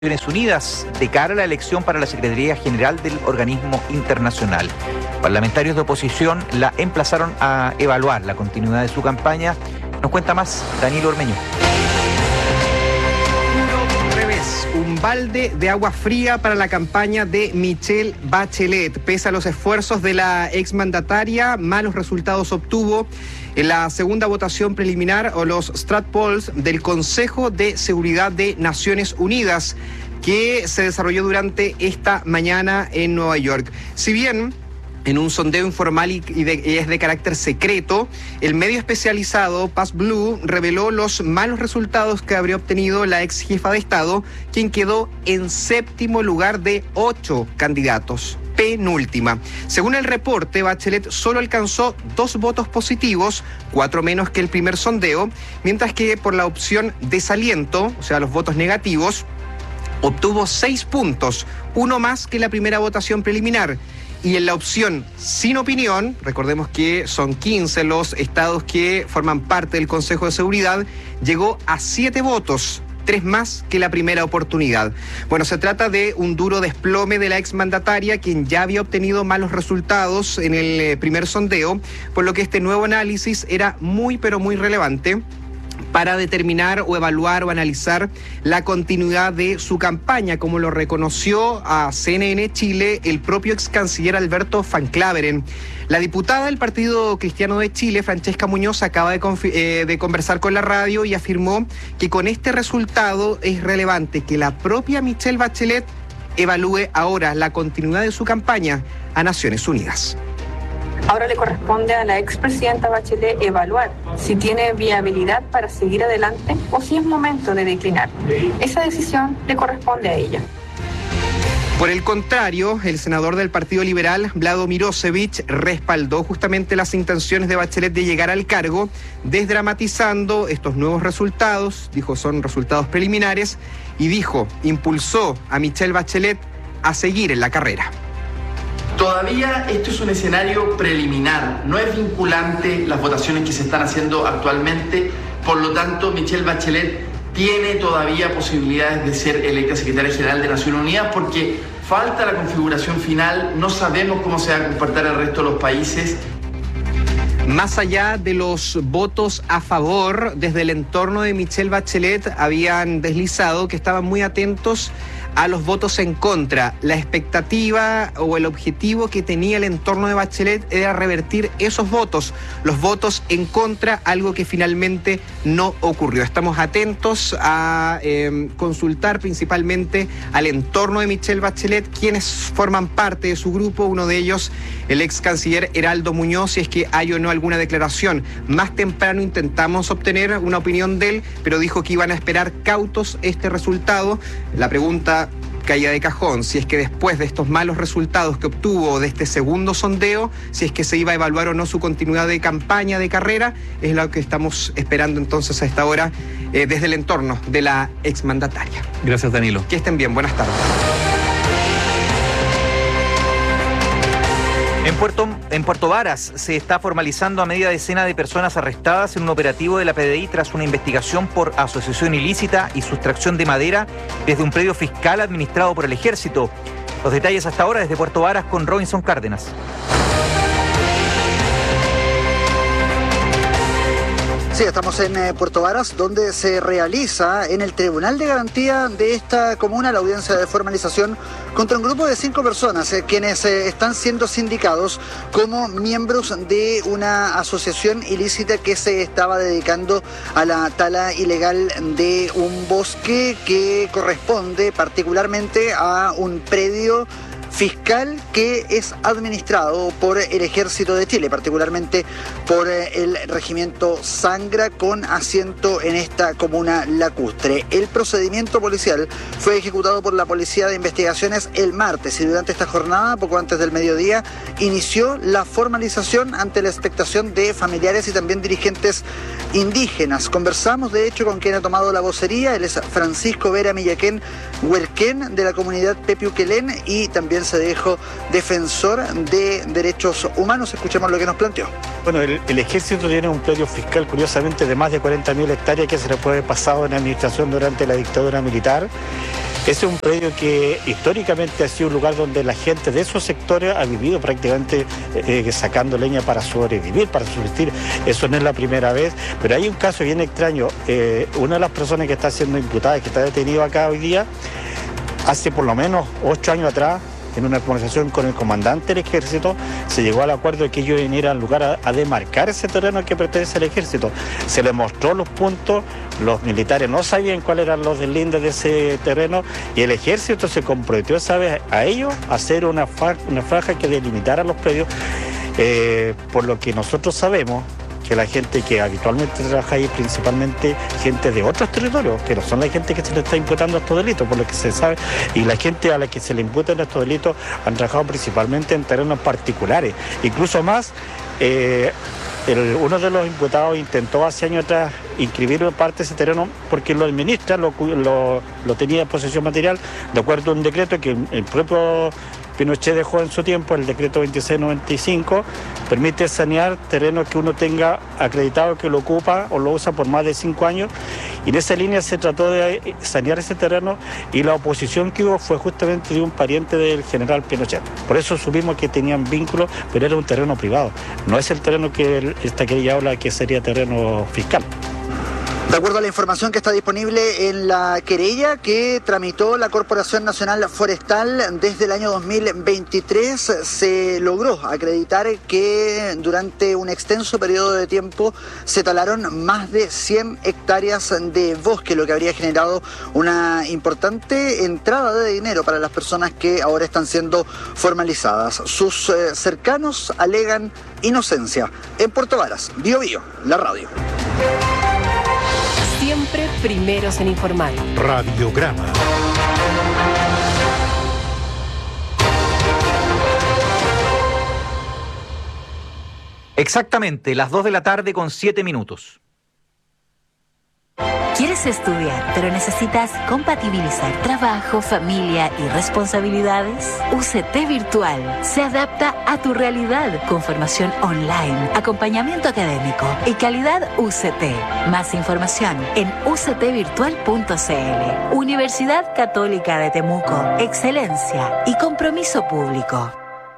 Naciones Unidas de cara a la elección para la Secretaría General del organismo internacional. Parlamentarios de oposición la emplazaron a evaluar la continuidad de su campaña. Nos cuenta más Danilo Ormeño. Un balde de agua fría para la campaña de Michelle Bachelet. Pese a los esfuerzos de la exmandataria, malos resultados obtuvo en la segunda votación preliminar o los Strat Polls del Consejo de Seguridad de Naciones Unidas, que se desarrolló durante esta mañana en Nueva York. Si bien en un sondeo informal y es de carácter secreto, el medio especializado Pass Blue reveló los malos resultados que habría obtenido la ex jefa de Estado, quien quedó en séptimo lugar de 8 candidatos. Penúltima. Según el reporte, Bachelet solo alcanzó 2 votos positivos, 4 menos que el primer sondeo, mientras que por la opción desaliento, o sea, los votos negativos, obtuvo 6 puntos, 1 más que la primera votación preliminar. Y en la opción sin opinión, recordemos que son 15 los estados que forman parte del Consejo de Seguridad, llegó a 7 votos, 3 más que la primera oportunidad. Bueno, se trata de un duro desplome de la exmandataria, quien ya había obtenido malos resultados en el primer sondeo, por lo que este nuevo análisis era muy, pero muy relevante para determinar o evaluar o analizar la continuidad de su campaña, como lo reconoció a CNN Chile el propio ex canciller Alberto Van Claveren. La diputada del Partido Cristiano de Chile, Francesca Muñoz, acaba de conversar con la radio y afirmó que con este resultado es relevante que la propia Michelle Bachelet evalúe ahora la continuidad de su campaña a Naciones Unidas. Ahora le corresponde a la expresidenta Bachelet evaluar si tiene viabilidad para seguir adelante o si es momento de declinar. Esa decisión le corresponde a ella. Por el contrario, el senador del Partido Liberal, Vlado Mirosevic, respaldó justamente las intenciones de Bachelet de llegar al cargo, desdramatizando estos nuevos resultados, dijo son resultados preliminares, y dijo, impulsó a Michelle Bachelet a seguir en la carrera. Todavía esto es un escenario preliminar, no es vinculante las votaciones que se están haciendo actualmente, por lo tanto Michelle Bachelet tiene todavía posibilidades de ser electa secretaria general de Naciones Unidas porque falta la configuración final, no sabemos cómo se va a comportar el resto de los países. Más allá de los votos a favor, desde el entorno de Michelle Bachelet habían deslizado que estaban muy atentos a los votos en contra. La expectativa o el objetivo que tenía el entorno de Bachelet era revertir esos votos, los votos en contra, algo que finalmente no ocurrió. Estamos atentos a consultar principalmente al entorno de Michelle Bachelet, quienes forman parte de su grupo, uno de ellos el ex canciller Heraldo Muñoz, si es que hay o no alguna declaración. Más temprano intentamos obtener una opinión de él, pero dijo que iban a esperar cautos este resultado. La pregunta caía de cajón, si es que después de estos malos resultados que obtuvo de este segundo sondeo, si es que se iba a evaluar o no su continuidad de campaña, de carrera, es lo que estamos esperando entonces a esta hora desde el entorno de la exmandataria. Gracias, Danilo. Que estén bien, buenas tardes. En Puerto Varas se está formalizando a media decena de personas arrestadas en un operativo de la PDI tras una investigación por asociación ilícita y sustracción de madera desde un predio fiscal administrado por el Ejército. Los detalles hasta ahora desde Puerto Varas con Robinson Cárdenas. Sí, estamos en Puerto Varas, donde se realiza en el Tribunal de Garantía de esta comuna la audiencia de formalización contra un grupo de 5 personas, quienes están siendo sindicados como miembros de una asociación ilícita que se estaba dedicando a la tala ilegal de un bosque que corresponde particularmente a un predio fiscal que es administrado por el Ejército de Chile, particularmente por el regimiento Sangra, con asiento en esta comuna lacustre. El procedimiento policial fue ejecutado por la Policía de Investigaciones el martes y durante esta jornada, poco antes del mediodía, inició la formalización ante la expectación de familiares y también dirigentes indígenas. Conversamos de hecho con quien ha tomado la vocería, él es Francisco Vera Millaquén Huerquén, de la comunidad Pepiuquelén, y también se dijo defensor de derechos humanos. Escuchemos lo que nos planteó. Bueno, el Ejército tiene un predio fiscal, curiosamente, de más de 40.000 hectáreas que se le fue pasado en administración durante la dictadura militar. Ese es un predio que históricamente ha sido un lugar donde la gente de esos sectores ha vivido prácticamente sacando leña para sobrevivir, para subsistir. Eso no es la primera vez, pero hay un caso bien extraño. Una de las personas que está siendo imputada, que está detenida acá hoy día, hace por lo menos 8 años atrás, en una conversación con el comandante del ejército, se llegó al acuerdo de que ellos iban a ir al lugar a demarcar ese terreno que pertenece al ejército. Se les mostró los puntos, los militares no sabían cuáles eran los deslindes de ese terreno y el ejército se comprometió esa vez a ellos a hacer una franja que delimitara los predios. Por lo que nosotros sabemos, que la gente que habitualmente trabaja ahí, principalmente gente de otros territorios, que no son la gente que se le está imputando estos delitos, por lo que se sabe, y la gente a la que se le imputan estos delitos han trabajado principalmente en terrenos particulares. Incluso más, uno de los imputados intentó hace años atrás inscribir parte de ese terreno porque lo administra, lo tenía en posesión material, de acuerdo a un decreto que el propio Pinochet dejó en su tiempo, el decreto 2695, permite sanear terrenos que uno tenga acreditado que lo ocupa o lo usa por más de 5 años. Y en esa línea se trató de sanear ese terreno y la oposición que hubo fue justamente de un pariente del general Pinochet. Por eso supimos que tenían vínculos, pero era un terreno privado. No es el terreno que esta querella habla que sería terreno fiscal. De acuerdo a la información que está disponible en la querella que tramitó la Corporación Nacional Forestal desde el año 2023, se logró acreditar que durante un extenso periodo de tiempo se talaron más de 100 hectáreas de bosque, lo que habría generado una importante entrada de dinero para las personas que ahora están siendo formalizadas. Sus cercanos alegan inocencia. En Puerto Varas, Bío Bío, la radio. Siempre primeros en informar. Radiograma. Exactamente, las 2 de la tarde con 7 minutos. ¿Quieres estudiar, pero necesitas compatibilizar trabajo, familia y responsabilidades? UCT Virtual se adapta a tu realidad con formación online, acompañamiento académico y calidad UCT. Más información en uctvirtual.cl. Universidad Católica de Temuco. Excelencia y compromiso público.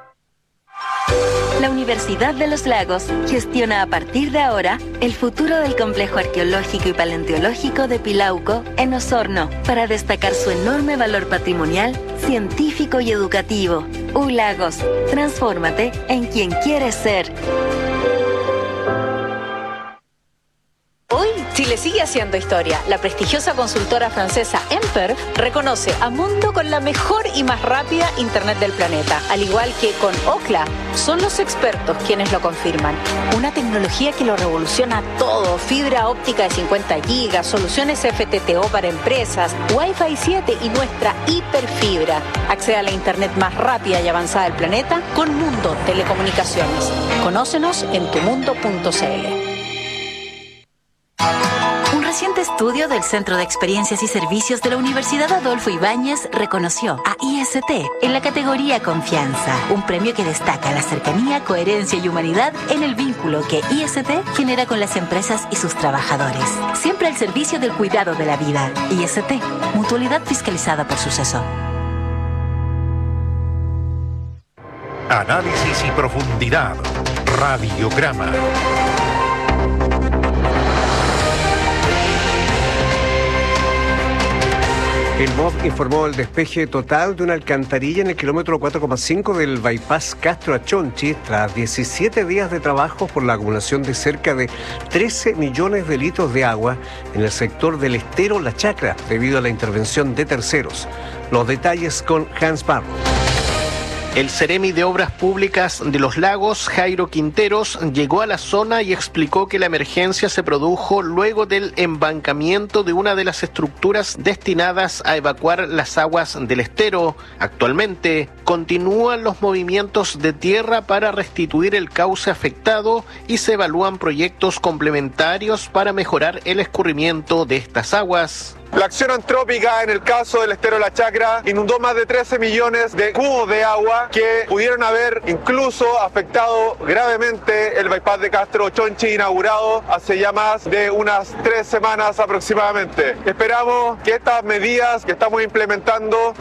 La Universidad de los Lagos gestiona a partir de ahora el futuro del complejo arqueológico y paleontológico de Pilauco en Osorno para destacar su enorme valor patrimonial, científico y educativo. ULagos, transfórmate en quien quieres ser. Hoy, Chile sigue haciendo historia. La prestigiosa consultora francesa Emper reconoce a Mundo con la mejor y más rápida Internet del planeta. Al igual que con Ookla, son los expertos quienes lo confirman. Una tecnología que lo revoluciona todo. Fibra óptica de 50 gigas, soluciones FTTO para empresas, Wi-Fi 7 y nuestra hiperfibra. Accede a la Internet más rápida y avanzada del planeta con Mundo Telecomunicaciones. Conócenos en tumundo.cl. Un reciente estudio del Centro de Experiencias y Servicios de la Universidad Adolfo Ibáñez reconoció a IST en la categoría Confianza, un premio que destaca la cercanía, coherencia y humanidad en el vínculo que IST genera con las empresas y sus trabajadores. Siempre al servicio del cuidado de la vida. IST, mutualidad fiscalizada por Suceso. Análisis y profundidad. Radiograma. El MOB informó el despeje total de una alcantarilla en el kilómetro 4,5 del bypass Castro Achonchi tras 17 días de trabajo por la acumulación de cerca de 13 millones de litros de agua en el sector del estero La Chacra debido a la intervención de terceros. Los detalles con Hans Barro. El Ceremi de Obras Públicas de Los Lagos, Jairo Quinteros, llegó a la zona y explicó que la emergencia se produjo luego del embancamiento de una de las estructuras destinadas a evacuar las aguas del estero. Actualmente, continúan los movimientos de tierra para restituir el cauce afectado y se evalúan proyectos complementarios para mejorar el escurrimiento de estas aguas. La acción antrópica en el caso del estero de la Chacra inundó más de 13 millones de cubos de agua que pudieron haber incluso afectado gravemente el bypass de Castro Chonchi, inaugurado hace ya más de unas 3 semanas aproximadamente. Esperamos que estas medidas que estamos implementando